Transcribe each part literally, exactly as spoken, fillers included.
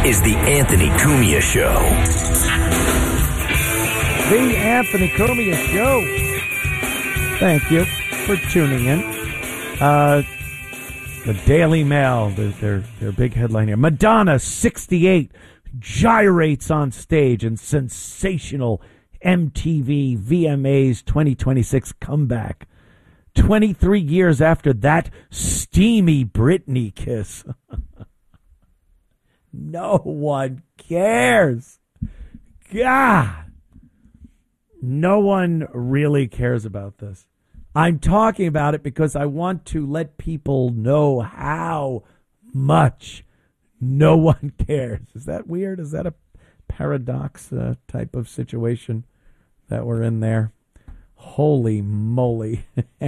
is the Anthony Cumia Show. The Anthony Cumia Show. Thank you for tuning in. Uh, the Daily Mail, their, their, their big headline here. Madonna, sixty-eight, gyrates on stage in sensational M T V V M As twenty twenty-six comeback. twenty-three years after that steamy Britney kiss. No one cares. God. No one really cares about this. I'm talking about it because I want to let people know how much no one cares. Is that weird? Is that a paradox uh, type of situation that we're in there? Holy moly.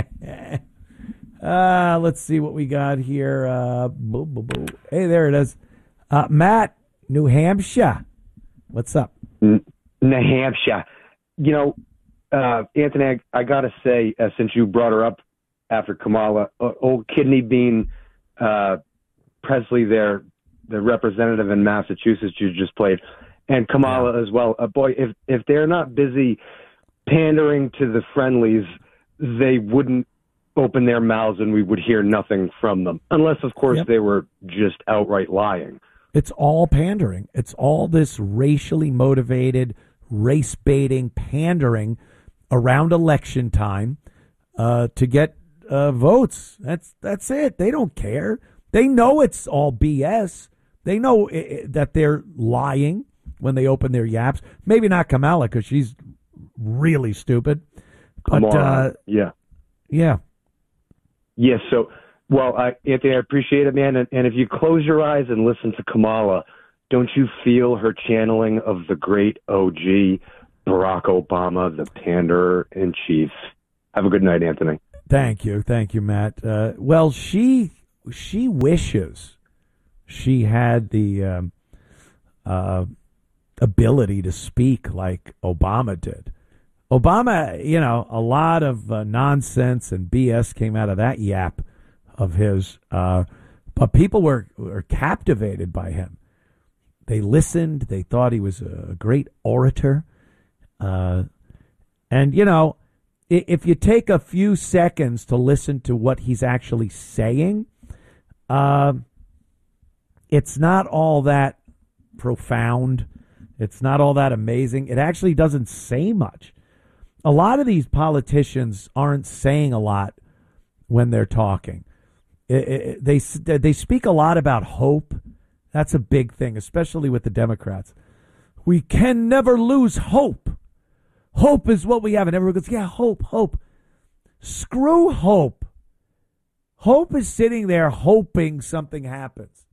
uh, let's see what we got here. Uh, boo, boo, boo. Hey, there it is. Uh, Matt, New Hampshire. What's up? New Hampshire. You know, uh, Anthony, I, I got to say, uh, since you brought her up after Kamala, uh, old Kidney Bean uh, Presley, their the representative in Massachusetts you just played, and Kamala yeah. as well. Uh, boy, if if they're not busy pandering to the friendlies, they wouldn't open their mouths and we would hear nothing from them. Unless, of course, yep. they were just outright lying. It's all pandering. It's all this racially motivated, race-baiting pandering around election time uh, to get uh, votes. That's that's it. They don't care. They know it's all B S. They know it, that they're lying when they open their yaps. Maybe not Kamala because she's really stupid. But, Come on. Uh, yeah. Yeah. Yes. Yeah, so, well, I, Anthony, I appreciate it, man. And, and if you close your eyes and listen to Kamala, don't you feel her channeling of the great O G, Barack Obama, the panderer in chief? Have a good night, Anthony. Thank you. Thank you, Matt. Uh, well, she she wishes she had the um, uh, ability to speak like Obama did. Obama, you know, a lot of uh, nonsense and B S came out of that yap of his, uh, but people were, were captivated by him. They listened. They thought he was a great orator. Uh, and, you know, if you take a few seconds to listen to what he's actually saying, uh, it's not all that profound. It's not all that amazing. It actually doesn't say much. A lot of these politicians aren't saying a lot when they're talking. It, it, they they speak a lot about hope. That's a big thing, especially with the Democrats. We can never lose hope. Hope is what we have. And everyone goes, yeah, hope, hope. Screw hope. Hope is sitting there hoping something happens.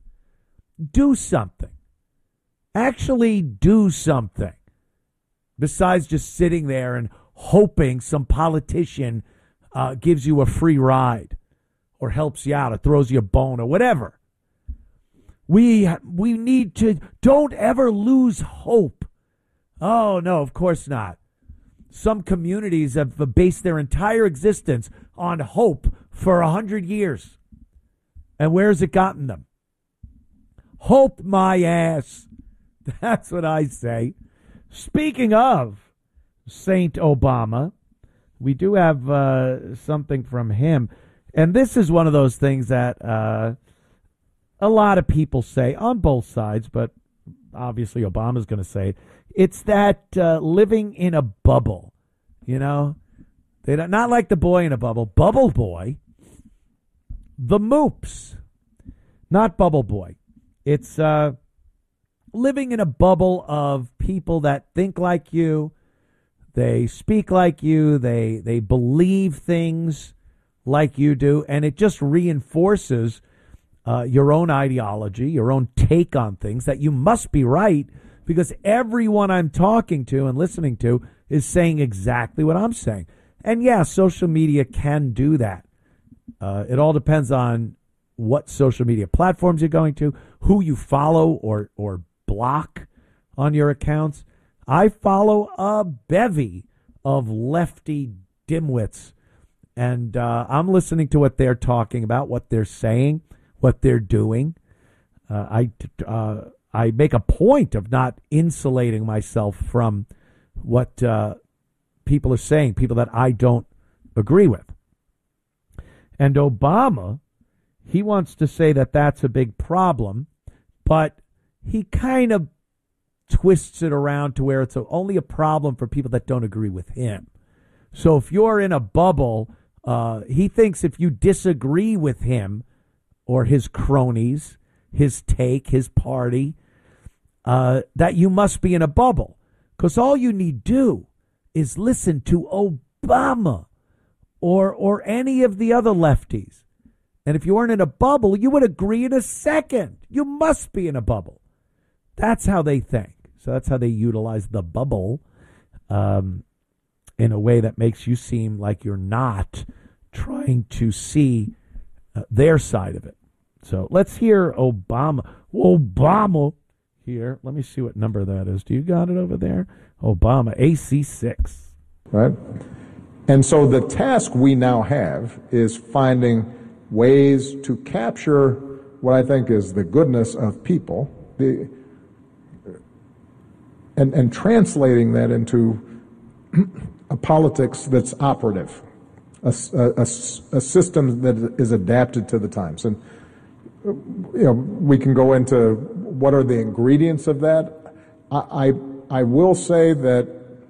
Do something. Actually do something. Besides just sitting there and hoping some politician uh, gives you a free ride or helps you out or throws you a bone or whatever. We we need to, don't ever lose hope. Oh, no, of course not. Some communities have based their entire existence on hope for a hundred years. And where's it gotten them? Hope my ass. That's what I say. Speaking of Saint Obama, we do have uh, something from him. And this is one of those things that uh, a lot of people say on both sides, but obviously Obama's going to say it. It's that uh, living in a bubble, you know? They don't, not like the boy in a bubble. Bubble Boy, the Moops, not Bubble Boy. It's uh, living in a bubble of people that think like you, they speak like you, they they believe things like you do, and it just reinforces uh, your own ideology, your own take on things, that you must be right because everyone I'm talking to and listening to is saying exactly what I'm saying. And yeah, social media can do that. Uh, it all depends on what social media platforms you're going to, who you follow or or block on your accounts. I follow a bevy of lefty dimwits, and uh, I'm listening to what they're talking about, what they're saying, what they're doing. Uh, I, uh, I make a point of not insulating myself from what uh, people are saying, people that I don't agree with. And Obama, he wants to say that that's a big problem, but he kind of twists it around to where it's a, only a problem for people that don't agree with him. So if you're in a bubble, uh, he thinks if you disagree with him or his cronies, his take, his party, uh, that you must be in a bubble. Because all you need do is listen to Obama or or any of the other lefties. And if you weren't in a bubble, you would agree in a second. You must be in a bubble. That's how they think. So that's how they utilize the bubble um, in a way that makes you seem like you're not trying to see uh, their side of it. So let's hear Obama. Obama here. Let me see what number that is. Do you got it over there? Obama, A C six. Right? And so the task we now have is finding ways to capture what I think is the goodness of people, the, and, and translating that into a politics that's operative, a, a, a, a system that is adapted to the times. And you know, we can go into what are the ingredients of that. I, I, I will say that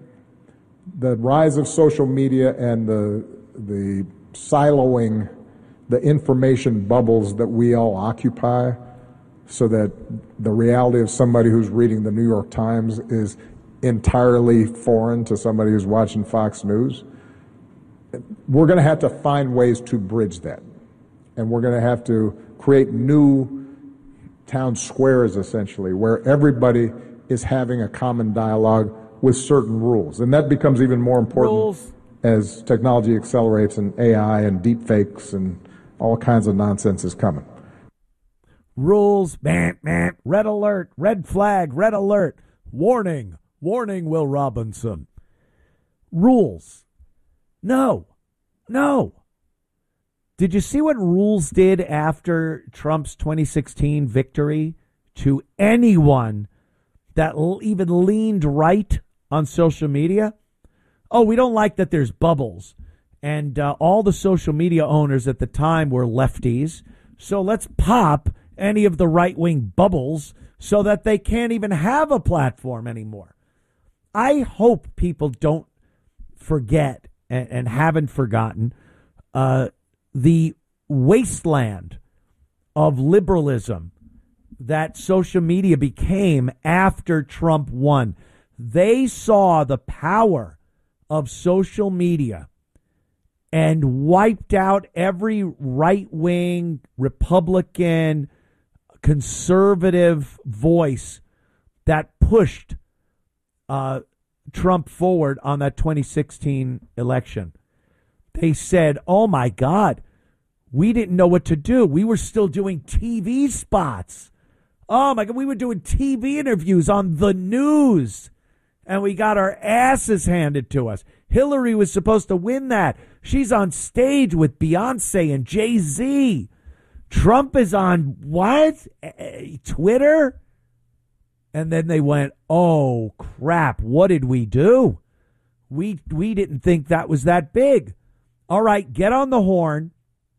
the rise of social media and the the siloing the information bubbles that we all occupy, so that the reality of somebody who's reading the New York Times is entirely foreign to somebody who's watching Fox News. We're going to have to find ways to bridge that. And we're going to have to create new town squares, essentially, where everybody is having a common dialogue with certain rules. And that becomes even more important rules. As technology accelerates and A I and deep fakes and all kinds of nonsense is coming. Rules, man, man, red alert, red flag, red alert, warning, warning, Will Robinson. Rules. No, no. Did you see what Rules did after Trump's twenty sixteen victory to anyone that l- even leaned right on social media? Oh, we don't like that there's bubbles. And uh, all the social media owners at the time were lefties. So let's pop any of the right-wing bubbles so that they can't even have a platform anymore. I hope people don't forget and, and haven't forgotten uh, the wasteland of liberalism that social media became after Trump won. They saw the power of social media and wiped out every right-wing, Republican, conservative voice that pushed uh, Trump forward on that twenty sixteen election. They said, oh, my God, we didn't know what to do. We were still doing T V spots. Oh, my God, we were doing T V interviews on the news, and we got our asses handed to us. Hillary was supposed to win that. She's on stage with Beyonce and Jay-Z. Trump is on what? Twitter? And then they went, oh, crap, what did we do? We we didn't think that was that big. All right, get on the horn.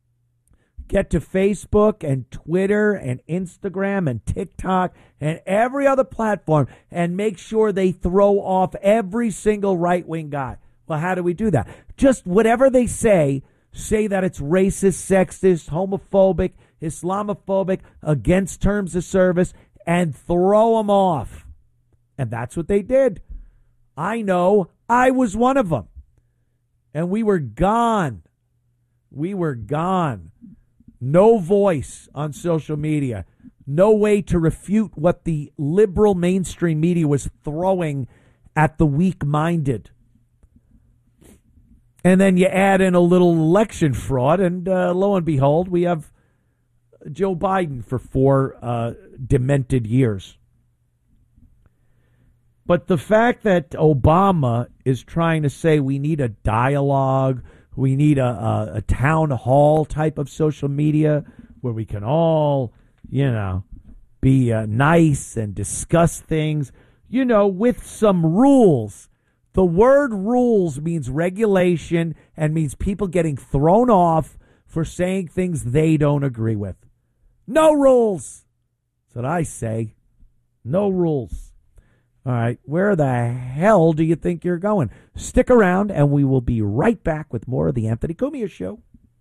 Get to Facebook and Twitter and Instagram and TikTok and every other platform and make sure they throw off every single right-wing guy. Well, how do we do that? Just whatever they say, say that it's racist, sexist, homophobic, Islamophobic, against terms of service, and throw them off. And that's what they did. I know. I was one of them. And we were gone. We were gone. No voice on social media. No way to refute what the liberal mainstream media was throwing at the weak-minded. And then you add in a little election fraud, and uh, lo and behold, we have Joe Biden for four uh, demented years. But the fact that Obama is trying to say we need a dialogue, we need a, a, a town hall type of social media where we can all, you know, be uh, nice and discuss things, you know, with some rules. The word rules means regulation and means people getting thrown off for saying things they don't agree with. No rules. That's what I say. No rules. All right, where the hell do you think you're going? Stick around, and we will be right back with more of the Anthony Cumia Show.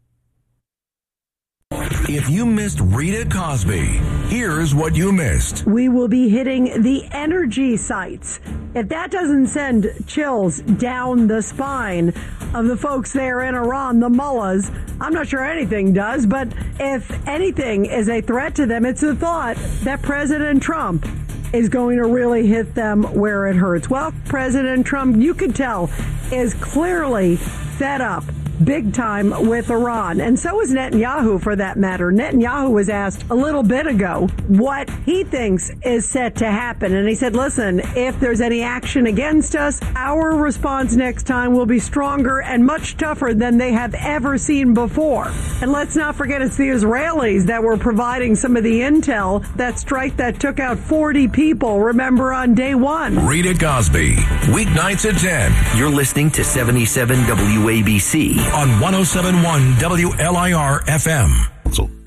If you missed Rita Cosby, here's what you missed. We will be hitting the energy sites. If that doesn't send chills down the spine of the folks there in Iran, the mullahs, I'm not sure anything does, but if anything is a threat to them, it's the thought that President Trump is going to really hit them where it hurts. Well, President Trump, you could tell, is clearly fed up big time with Iran. And so is Netanyahu, for that matter. Netanyahu was asked a little bit ago what he thinks is set to happen. And he said, listen, if there's any action against us, our response next time will be stronger and much tougher than they have ever seen before. And let's not forget, it's the Israelis that were providing some of the intel, that strike that took out forty people, remember, on day one. Rita Cosby, weeknights at ten. You're listening to seventy-seven W A B C on one oh seven point one W L I R F M.